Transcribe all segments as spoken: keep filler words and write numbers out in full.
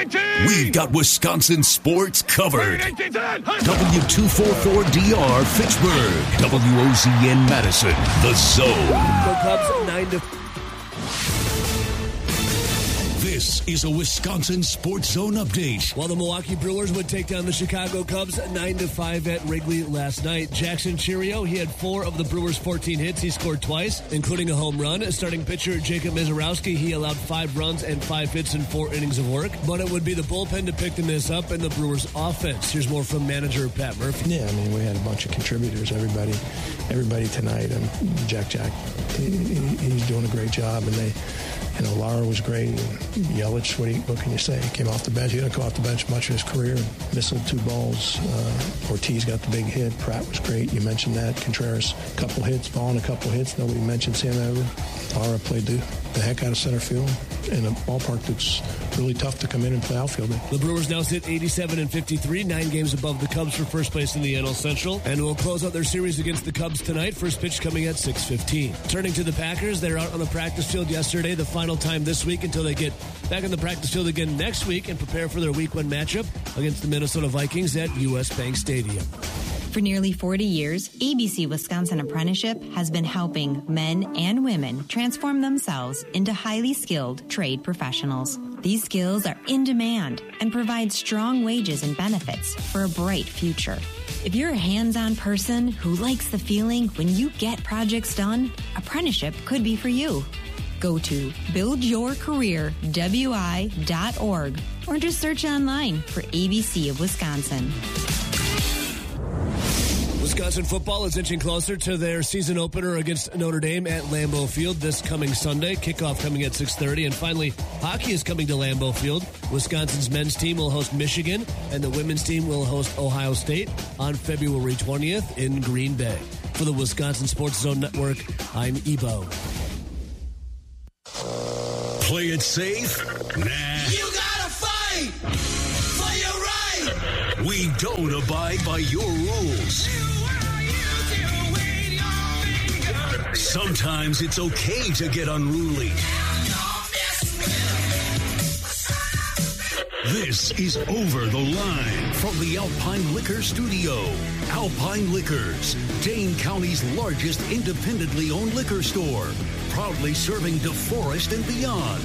We've got Wisconsin sports covered. W two forty-four D R Fitchburg. W O Z N Madison. The Zone. The Cubs nine to. This is a Wisconsin Sports Zone update. While the Milwaukee Brewers would take down the Chicago Cubs nine to five at Wrigley last night, Jackson Chourio, he had four of the Brewers' fourteen hits. He scored twice, including a home run. Starting pitcher Jacob Misiorowski, he allowed five runs and five hits in four innings of work. But it would be the bullpen to pick the miss up and the Brewers' offense. Here's more from manager Pat Murphy. Yeah, I mean, we had a bunch of contributors. Everybody, everybody tonight, and Jack Jack, he, he's doing a great job, and they. You know, Lara was great. Yelich, what, he, what can you say? He came off the bench. He didn't go off the bench much in his career. Missing two balls. Uh, Ortiz got the big hit. Pratt was great. You mentioned that. Contreras, a couple hits. Vaughn, a couple hits. Nobody mentioned Sam Everett. Lara played the, the heck out of center field in a ballpark that's really tough to come in and play outfield in. The Brewers now sit eighty-seven and fifty-three, nine games above the Cubs for first place in the N L Central, and will close out their series against the Cubs tonight. First pitch coming at six fifteen. Turning to the Packers, they're out on the practice field yesterday, the final time this week until they get back on the practice field again next week and prepare for their week one matchup against the Minnesota Vikings at U S Bank Stadium. For nearly forty years, A B C Wisconsin Apprenticeship has been helping men and women transform themselves into highly skilled trade professionals. These skills are in demand and provide strong wages and benefits for a bright future. If you're a hands-on person who likes the feeling when you get projects done, apprenticeship could be for you. Go to build your career w i dot org or just search online for A B C of Wisconsin. Wisconsin football is inching closer to their season opener against Notre Dame at Lambeau Field this coming Sunday. Kickoff coming at six thirty. And finally, hockey is coming to Lambeau Field. Wisconsin's men's team will host Michigan, and the women's team will host Ohio State on February twentieth in Green Bay. For the Wisconsin Sports Zone Network, I'm Ebo. Play it safe? Nah. You gotta fight for your right. We don't abide by your rules. Sometimes it's okay to get unruly. This is Over the Line from the Alpine Liquor Studio. Alpine Liquors, Dane County's largest independently owned liquor store, proudly serving DeForest and beyond.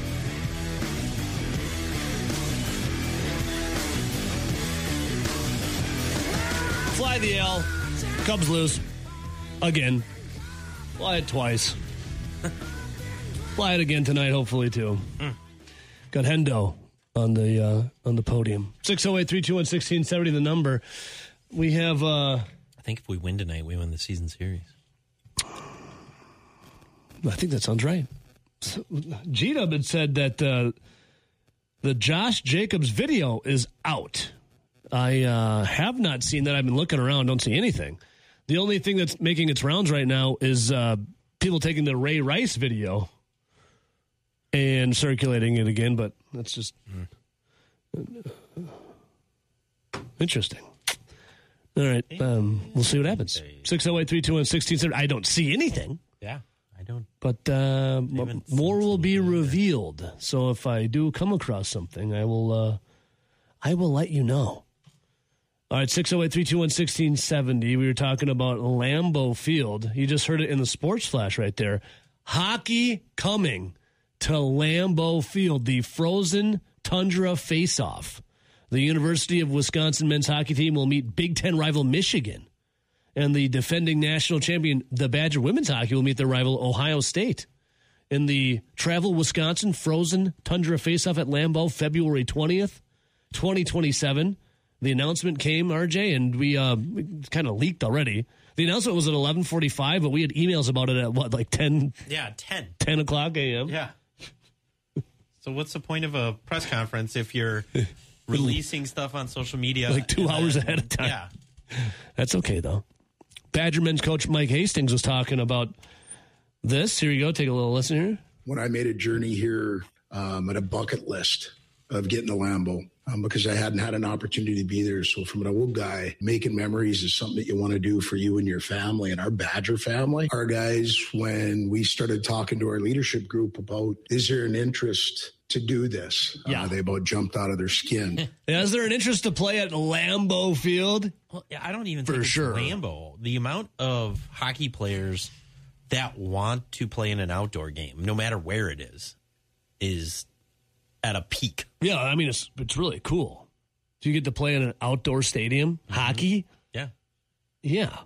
Fly the L. Cubs lose. Again. Fly it twice. Fly it again tonight, hopefully, too. Mm. Got Hendo on the uh, on the podium. six oh eight, three two one, one six seven zero, the number. We have... Uh, I think if we win tonight, we win the season series. I think that sounds right. So, G-Dub had said that uh, the Josh Jacobs video is out. I uh, have not seen that. I've been looking around, don't see anything. The only thing that's making its rounds right now is uh, people taking the Ray Rice video and circulating it again, but that's just mm. interesting. All right, um, we'll see what happens. six oh eight, three two one, one six seven zero. I don't see anything. Yeah, I don't. But uh, more will be revealed. So if I do come across something, I will uh, I will let you know. All right, six oh eight, three two one, one six seven zero. We were talking about Lambeau Field. You just heard it in the sports flash right there. Hockey coming to Lambeau Field, the frozen tundra face-off. The University of Wisconsin men's hockey team will meet Big Ten rival Michigan. And the defending national champion, the Badger women's hockey, will meet their rival Ohio State. In the Travel Wisconsin frozen tundra face-off at Lambeau, February twentieth, twenty twenty-seven. The announcement came, R J, and we uh, kind of leaked already. The announcement was at eleven forty-five, but we had emails about it at, what, like ten? Yeah, ten. ten o'clock a.m.? Yeah. So what's the point of a press conference if you're releasing stuff on social media? Like two hours ahead of time. Yeah. That's okay, though. Badger men's coach Mike Hastings was talking about this. Here you go. Take a little listen here. When I made a journey here, um, at a bucket list of getting to Lambeau, um, because I hadn't had an opportunity to be there. So from an old guy, making memories is something that you want to do for you and your family. And our Badger family, our guys, when we started talking to our leadership group about, is there an interest to do this? Yeah. Uh, they about jumped out of their skin. Yeah, is there an interest to play at Lambeau Field? Well, I don't even For think it's sure. Lambeau. The amount of hockey players that want to play in an outdoor game, no matter where it is, is at a peak. Yeah, I mean, it's it's really cool. Do you get to play in an outdoor stadium? Mm-hmm. Hockey? Yeah. Yeah.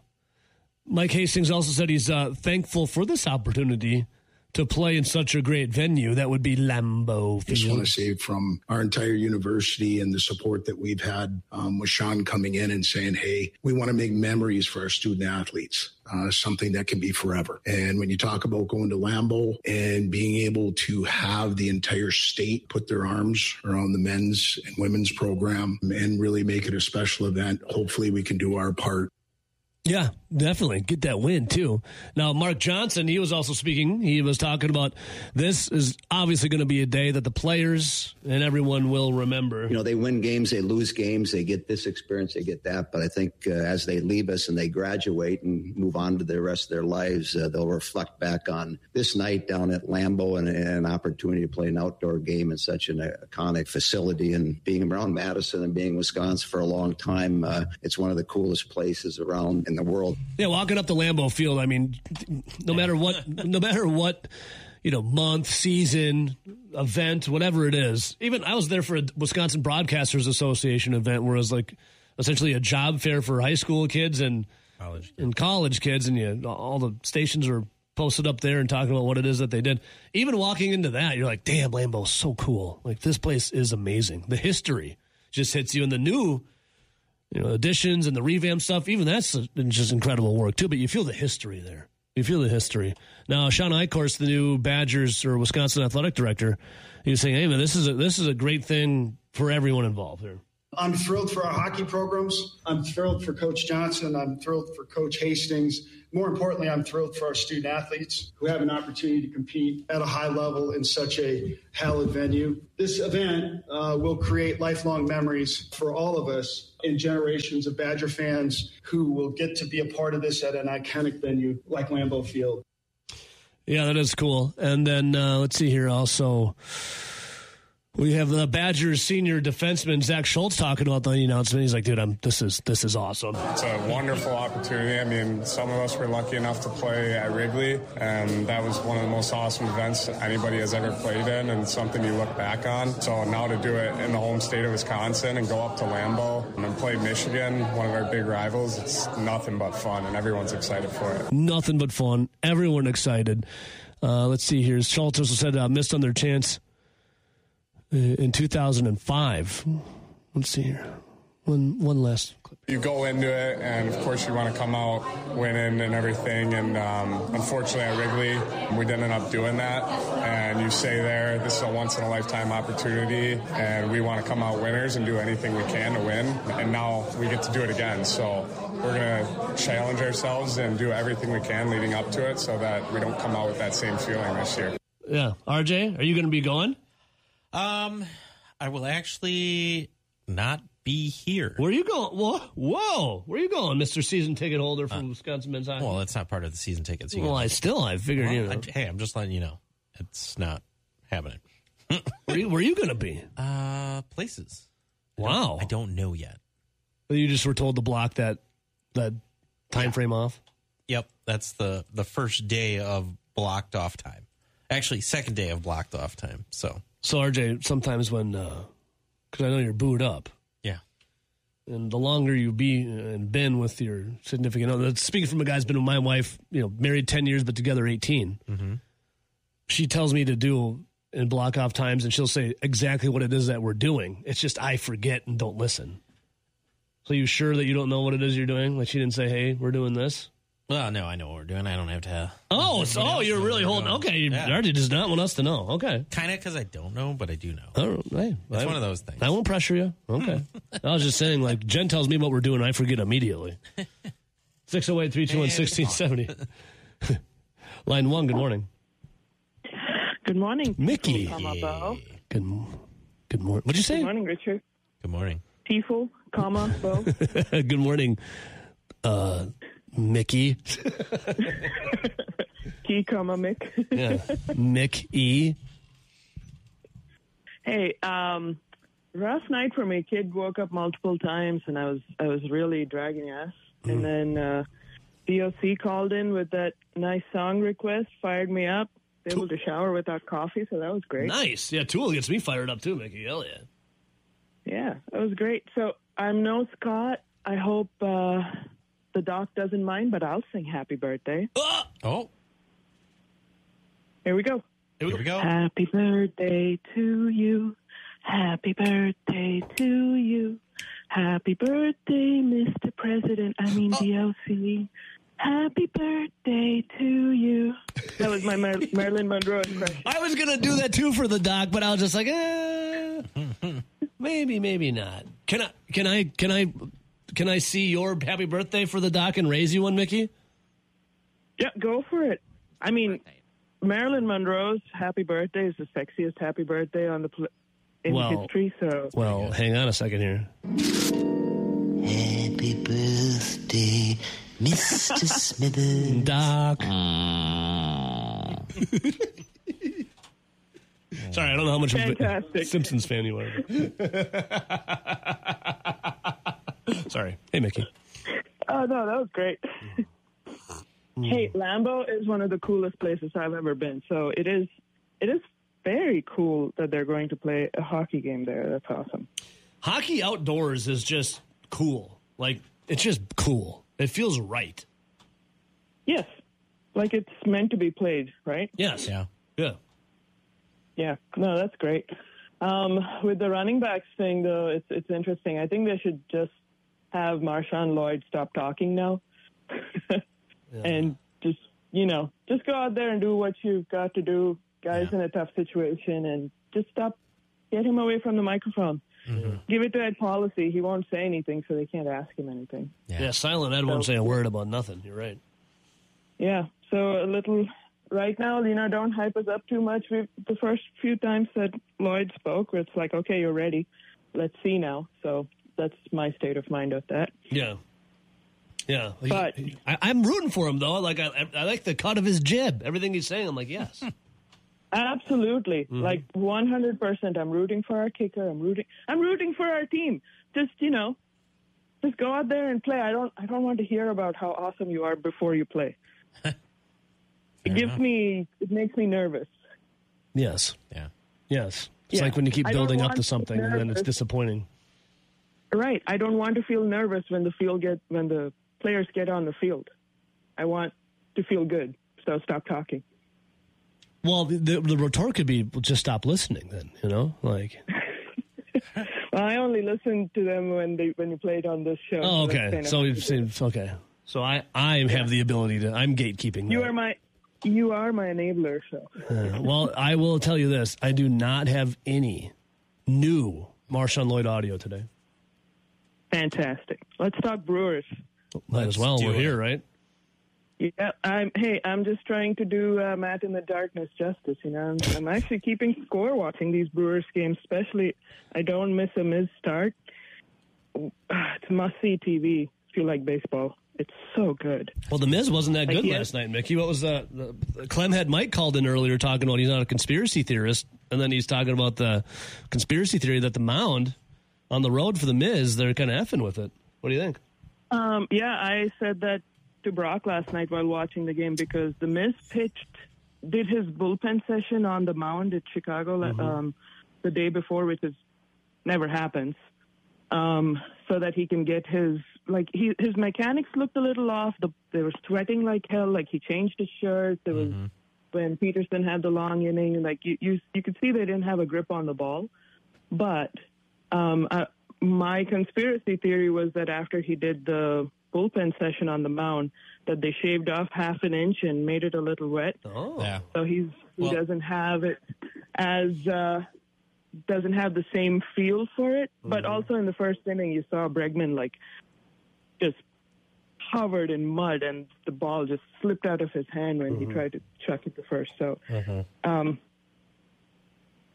Mike Hastings also said he's uh, thankful for this opportunity to play in such a great venue. That would be Lambeau Field. I just want to say from our entire university and the support that we've had um, with Sean coming in and saying, hey, we want to make memories for our student athletes, uh, something that can be forever. And when you talk about going to Lambeau and being able to have the entire state put their arms around the men's and women's program and really make it a special event, hopefully we can do our part. Yeah, definitely. Get that win, too. Now, Mark Johnson, he was also speaking. He was talking about this is obviously going to be a day that the players and everyone will remember. You know, they win games, they lose games, they get this experience, they get that. But I think uh, as they leave us and they graduate and move on to the rest of their lives, uh, they'll reflect back on this night down at Lambeau and, and an opportunity to play an outdoor game in such an iconic facility. And being around Madison and being in Wisconsin for a long time, uh, it's one of the coolest places around in the world. Yeah, walking up to Lambeau Field, I mean, no matter what, no matter what, you know, month, season, event, whatever it is. Even I was there for a Wisconsin Broadcasters Association event where it was like essentially a job fair for high school kids and college and college kids, and you all the stations were posted up there and talking about what it is that they did. Even walking into that, you're like, damn, Lambeau's so cool. Like, this place is amazing. The history just hits you, in the new, you know, additions and the revamp stuff, even that's just incredible work too. But you feel the history there. You feel the history. Now, Sean Eichhorst, the new Badgers or Wisconsin athletic director, he was saying, "Hey, man, this is a, this is a great thing for everyone involved here." I'm thrilled for our hockey programs. I'm thrilled for Coach Johnson. I'm thrilled for Coach Hastings. More importantly, I'm thrilled for our student athletes who have an opportunity to compete at a high level in such a hallowed venue. This event uh, will create lifelong memories for all of us and generations of Badger fans who will get to be a part of this at an iconic venue like Lambeau Field. Yeah, that is cool. And then uh, let's see here also. We have the Badgers senior defenseman Zach Schultz talking about the announcement. He's like, "Dude, I'm this is this is awesome. It's a wonderful opportunity. I mean, some of us were lucky enough to play at Wrigley, and that was one of the most awesome events anybody has ever played in, and something you look back on. So now to do it in the home state of Wisconsin and go up to Lambeau and then play Michigan, one of our big rivals, it's nothing but fun, and everyone's excited for it. Nothing but fun. Everyone excited. Uh, let's see here. Schultz also said uh, missed on their chance in two thousand five. Let's see here. One one last clip. You go into it, and of course you want to come out winning and everything. And um, unfortunately at Wrigley, we didn't end up doing that. And you say there, this is a once-in-a-lifetime opportunity, and we want to come out winners and do anything we can to win. And now we get to do it again. So we're going to challenge ourselves and do everything we can leading up to it so that we don't come out with that same feeling this year. Yeah. R J, are you going to be going? Um, I will actually not be here. Where are you going? Whoa, whoa. Where are you going, Mister Season Ticket Holder from uh, Wisconsin Men's Hockey? Well, that's not part of the season tickets. You well, I still, I figured, well, you know. I, hey, I'm just letting you know. It's not happening. where are you, where are you going to be? Uh, places. Wow. I don't, I don't know yet. You just were told to block that that time yeah. frame off? Yep. That's the, the first day of blocked off time. Actually, second day of blocked off time. So. So, R J, sometimes when, because uh, I know you're booed up. Yeah. And the longer you be and been with your significant other, speaking from a guy's been with my wife, you know, married ten years, but together eighteen. Mm-hmm. She tells me to do and block off times, and she'll say exactly what it is that we're doing. It's just I forget and don't listen. So you sure that you don't know what it is you're doing? Like she didn't say, hey, we're doing this? Well, no, I know what we're doing. I don't have to. Oh, so oh, you're really holding. Doing. Okay, yeah. R J does not want us to know. Okay, kind of because I don't know, but I do know. Oh, hey, it's I, one of those things. I won't pressure you. Okay, I was just saying, like Jen tells me what we're doing, I forget immediately. Six zero eight three two one sixteen seventy. Line one. Good morning. Good morning, Mickey. Hey. Good. Good morning. What'd you say? Good morning, Richard. Good morning. Tifo, comma, Bo. Good morning, uh, Mickey. T, comma, Mick. Yeah, Mick E. Hey, um, rough night for me. Kid woke up multiple times, and I was I was really dragging ass. Mm. And then uh, D O C called in with that nice song request, fired me up. Able to shower without coffee, so that was great. Nice. Yeah, Tool gets me fired up too, Mickey. Hell yeah. Yeah, that was great. So I'm no Scott. I hope uh, the doc doesn't mind, but I'll sing Happy Birthday. Oh. oh. Here we go. Here we go. Happy birthday to you. Happy birthday to you. Happy birthday, Mister President. I mean, oh. D O C. Happy birthday to you. That was my Mar- Marilyn Monroe impression. I was going to do that too for the doc, but I was just like, eh, maybe, maybe not. Can I, can I, can I, can I see your happy birthday for the doc and raise you one, Mickey? Yeah, go for it. I mean, Marilyn Monroe's happy birthday is the sexiest happy birthday on the pl- in well, history. So, well, hang on a second here. Happy birthday, Mister Smithers. Doc. Sorry, I don't know how much Fantastic. of a Simpsons fan you are. Sorry. Hey, Mickey. Oh, no, that was great. Hey, Lambeau is one of the coolest places I've ever been. So it is it is very cool that they're going to play a hockey game there. That's awesome. Hockey outdoors is just cool. Like, it's just cool. It feels right. Yes. Like it's meant to be played, right? Yes. Yeah. Yeah. Yeah. No, that's great. Um, with the running backs thing, though, it's it's interesting. I think they should just have Marshawn Lloyd stop talking now. Yeah. And just, you know, just go out there and do what you've got to do. Guys yeah. in a tough situation, and just stop, get him away from the microphone. Mm-hmm. Give it to Ed Policy. He won't say anything, so they can't ask him anything. Yeah, yeah Silent Ed so, won't say a word about nothing. You're right. Yeah, so a little, right now, you know, don't hype us up too much. We've, the first few times that Lloyd spoke, it's like, okay, you're ready. Let's see now. So that's my state of mind with that. Yeah. Yeah, but he, I, I'm rooting for him though. Like I, I like the cut of his jib. Everything he's saying, I'm like, yes, absolutely, mm-hmm. like one hundred percent. I'm rooting for our kicker. I'm rooting. I'm rooting for our team. Just you know, just go out there and play. I don't. I don't want to hear about how awesome you are before you play. It gives enough. me. It makes me nervous. Yes. Yeah. Yes. It's yeah. like when you keep building up to something and then it's disappointing. Right. I don't want to feel nervous when the field get when the players get on the field. I want to feel good, so stop talking. Well, the, the, the retort could be, well, just stop listening then, you know? Like, well, I only listened to them when they when you played on this show. Oh, okay. So, you've seen, okay. So I, I have yeah. the ability to, I'm gatekeeping. You that. are my, you are my enabler, so. Uh, well, I will tell you this. I do not have any new Marshawn Lloyd audio today. Fantastic. Let's talk Brewers. Might as well. We're it. here, right? Yeah. I'm. Hey, I'm just trying to do uh, Matt in the Darkness justice. You know, I'm, I'm actually keeping score watching these Brewers games. Especially, I don't miss a Miz start. It's must see T V if you like baseball. It's so good. Well, the Miz wasn't that like good last night, Mickey. What was the, the Clem had Mike called in earlier talking about he's not a conspiracy theorist, and then he's talking about the conspiracy theory that the mound on the road for the Miz, they're kind of effing with it. What do you think? Um, yeah, I said that to Brock last night while watching the game because the Miz pitched, did his bullpen session on the mound at Chicago mm-hmm. um, the day before, which is never happens, um, so that he can get his, like, he, his mechanics looked a little off. The, they were sweating like hell, like he changed his shirt. There was, mm-hmm. when Peterson had the long inning, like, you, you, you could see they didn't have a grip on the ball. But um, uh, my conspiracy theory was that after he did the bullpen session on the mound, that they shaved off half an inch and made it a little wet. Oh, yeah. So he's he well, doesn't have it as uh, doesn't have the same feel for it. Mm-hmm. But also in the first inning, you saw Bregman like just covered in mud, and the ball just slipped out of his hand when mm-hmm. he tried to chuck it to first. So. Mm-hmm. Um,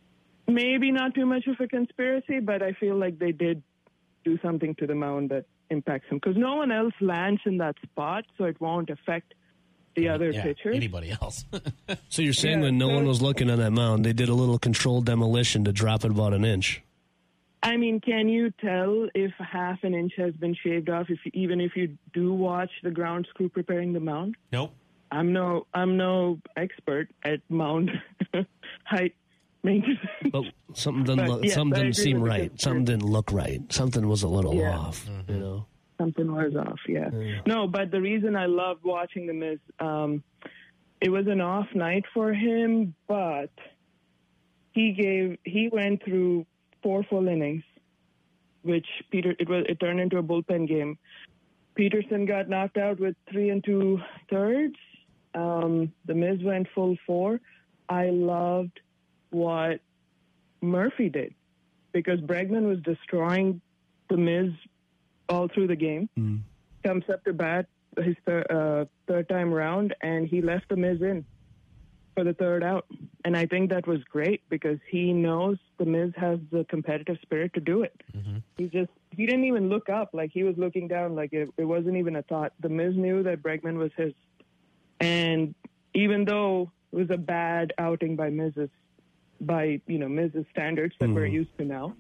maybe not too much of a conspiracy, but I feel like they did do something to the mound that impacts him because no one else lands in that spot, so it won't affect the other yeah, pitchers. Anybody else? So you're saying Yeah, when no so- one was looking on that mound, they did a little controlled demolition to drop it about an inch. I mean, can you tell if half an inch has been shaved off? If even if you do watch the grounds crew preparing the mound, Nope. I'm no I'm no expert at mound height maintenance. But something didn't, But, look, yes, something I didn't agree seem with the right. conspiracy. Something didn't look right. Something was a little Yeah. off. You know. Something was off, yeah. Yeah. No, but the reason I loved watching them is um, it was an off night for him, but he gave he went through four full innings, which Peter it was it turned into a bullpen game. Peterson got knocked out with three and two thirds. Um, the Miz went full four. I loved what Murphy did because Bregman was destroying the Miz all through the game. Mm. Comes up to bat his thir- uh, third time round, and he left the Miz in for the third out. And I think that was great because he knows the Miz has the competitive spirit to do it. Mm-hmm. He just he didn't even look up, like he was looking down, like it, it wasn't even a thought. The Miz knew that Bregman was his, and even though it was a bad outing by Miz's, by you know Miz's standards that Mm-hmm. we're used to now,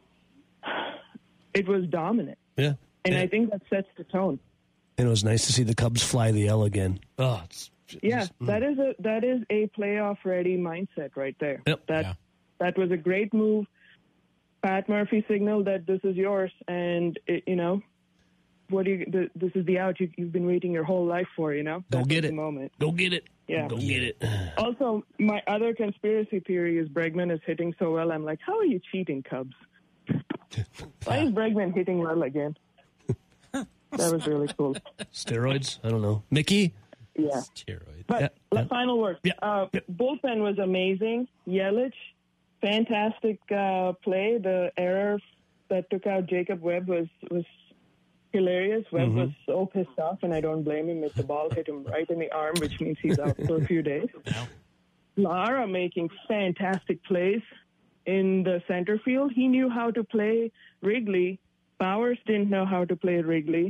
it was dominant. Yeah. And yeah. I think that sets the tone. And it was nice to see the Cubs fly the L again. Oh, it's, Yeah, it's- mm. that is a that is a playoff ready mindset right there. Yep. That Yeah. that was a great move. Pat Murphy signaled that this is yours, and it, you know, what do you? The, this is the out you, you've been waiting your whole life for. You know, Go That get was it. The moment. Go get it. Yeah. Go get it. Also, my other conspiracy theory is Bregman is hitting so well. I'm like, how are you cheating, Cubs? Why is Bregman hitting well again? That was really cool. Steroids? I don't know. Mickey? Yeah. Steroids. But Yeah. the Yeah. final word. Yeah. Uh, Yeah. Bullpen was amazing. Yelich, fantastic uh, play. The error that took out Jacob Webb was, was hilarious. Webb Mm-hmm. was so pissed off, and I don't blame him if the ball hit him right in the arm, which means he's out for a few days. Lara making fantastic plays in the center field. He knew how to play Wrigley. Bowers didn't know how to play Wrigley.